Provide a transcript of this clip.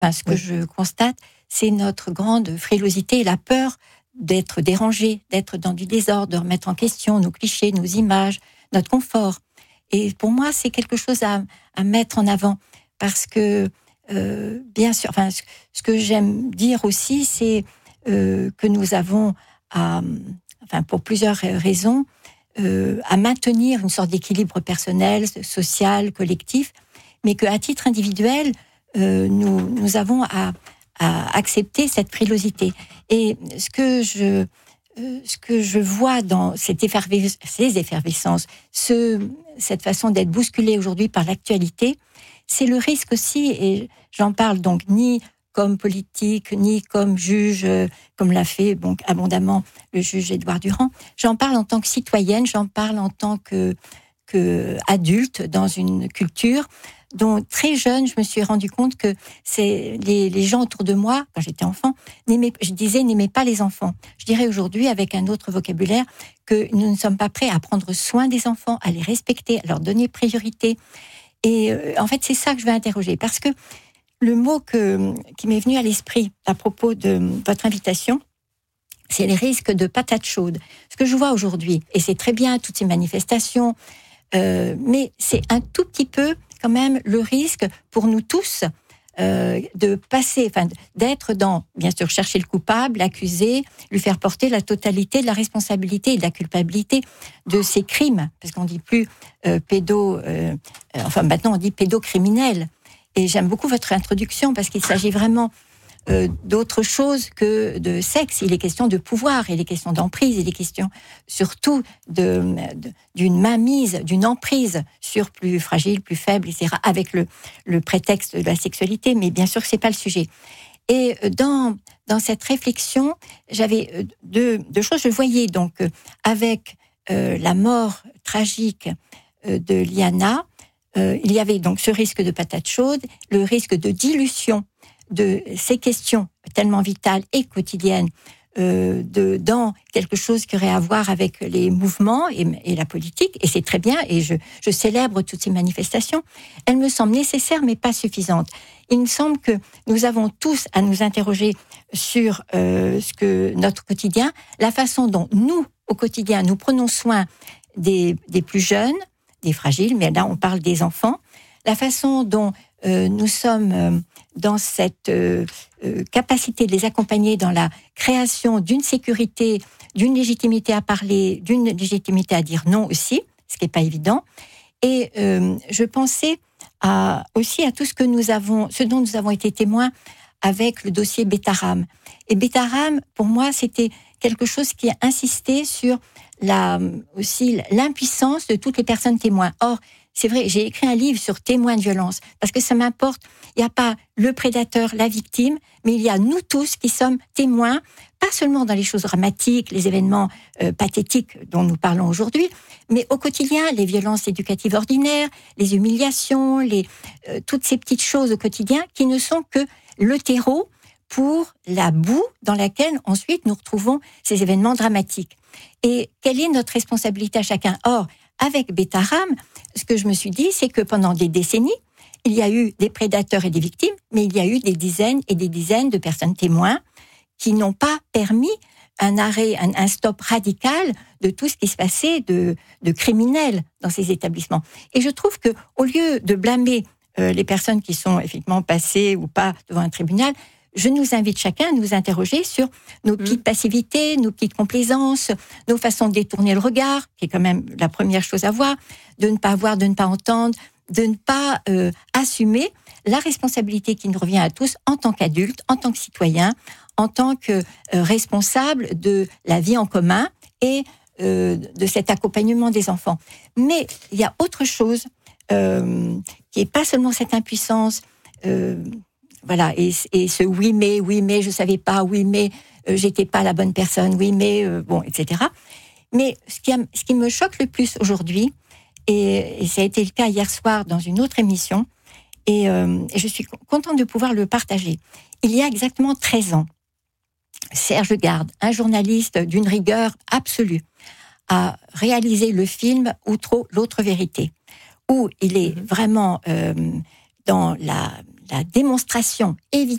ce que je constate, c'est notre grande frilosité et la peur d'être dérangé, d'être dans du désordre, de remettre en question nos clichés, nos images, notre confort. Et pour moi, c'est quelque chose à mettre en avant, parce que, bien sûr, ce que j'aime dire aussi, c'est que nous avons, pour plusieurs raisons, à maintenir une sorte d'équilibre personnel, social, collectif, mais qu'à titre individuel, nous avons à accepter cette frilosité. Et ce que je vois dans ces effervescences, cette façon d'être bousculé aujourd'hui par l'actualité, c'est le risque aussi, et j'en parle donc ni comme politique, ni comme juge, comme l'a fait abondamment le juge Édouard Durand. J'en parle en tant que citoyenne, j'en parle en tant que adulte dans une culture dont très jeune, je me suis rendu compte que c'est les gens autour de moi, quand j'étais enfant, n'aimaient pas les enfants. Je dirais aujourd'hui, avec un autre vocabulaire, que nous ne sommes pas prêts à prendre soin des enfants, à les respecter, à leur donner priorité. Et en fait, c'est ça que je vais interroger, parce que le mot qui m'est venu à l'esprit à propos de votre invitation, c'est les risques de patates chaudes. Ce que je vois aujourd'hui, et c'est très bien, toutes ces manifestations, mais c'est un tout petit peu quand même le risque pour nous tous de passer, d'être dans, bien sûr, chercher le coupable, l'accuser, lui faire porter la totalité de la responsabilité et de la culpabilité de ces crimes, parce qu'on dit plus maintenant on dit pédocriminel. Et j'aime beaucoup votre introduction, parce qu'il s'agit vraiment d'autre chose que de sexe. Il est question de pouvoir, il est question d'emprise, il est question surtout d'une mainmise, d'une emprise sur plus fragile, plus faible, etc., avec le prétexte de la sexualité, mais bien sûr que c'est pas le sujet. Et dans cette réflexion, j'avais deux choses. Je voyais donc avec la mort tragique de Liana, il y avait donc ce risque de patate chaude, le risque de dilution de ces questions tellement vitales et quotidiennes dans quelque chose qui aurait à voir avec les mouvements et la politique, et c'est très bien, et je célèbre toutes ces manifestations. Elles me semblent nécessaires mais pas suffisantes. Il me semble que nous avons tous à nous interroger sur ce que notre quotidien, la façon dont nous, au quotidien, nous prenons soin des plus jeunes, des fragiles, mais là on parle des enfants, la façon dont nous sommes dans cette capacité de les accompagner dans la création d'une sécurité, d'une légitimité à parler, d'une légitimité à dire non aussi, ce qui n'est pas évident. Et je pensais aussi à tout ce dont nous avons été témoins avec le dossier Betaram. Et Betaram, pour moi, c'était quelque chose qui a insisté sur l'impuissance de toutes les personnes témoins. Or, c'est vrai, j'ai écrit un livre sur témoins de violence, parce que ça m'importe. Il n'y a pas le prédateur, la victime, mais il y a nous tous qui sommes témoins, pas seulement dans les choses dramatiques, les événements pathétiques dont nous parlons aujourd'hui, mais au quotidien, les violences éducatives ordinaires, les humiliations, toutes ces petites choses au quotidien qui ne sont que le terreau pour la boue dans laquelle ensuite nous retrouvons ces événements dramatiques. Et quelle est notre responsabilité à chacun ? Or, avec Betaram, ce que je me suis dit, c'est que pendant des décennies, il y a eu des prédateurs et des victimes, mais il y a eu des dizaines et des dizaines de personnes témoins qui n'ont pas permis un arrêt, un stop radical de tout ce qui se passait de criminel dans ces établissements. Et je trouve que, au lieu de blâmer les personnes qui sont effectivement passées ou pas devant un tribunal, je nous invite chacun à nous interroger sur nos petites passivités, nos petites complaisances, nos façons de détourner le regard, qui est quand même la première chose à voir, de ne pas voir, de ne pas entendre, de ne pas assumer la responsabilité qui nous revient à tous en tant qu'adultes, en tant que citoyens, en tant que responsables de la vie en commun et de cet accompagnement des enfants. Mais il y a autre chose qui n'est pas seulement cette impuissance, voilà, et ce oui mais je savais pas, oui mais j'étais pas la bonne personne, oui mais etc. Mais ce qui me choque le plus aujourd'hui, et ça a été le cas hier soir dans une autre émission, et je suis contente de pouvoir le partager. Il y a exactement 13 ans, Serge Garde, un journaliste d'une rigueur absolue, a réalisé le film Outreau, l'autre vérité, où il est vraiment dans la démonstration, éviter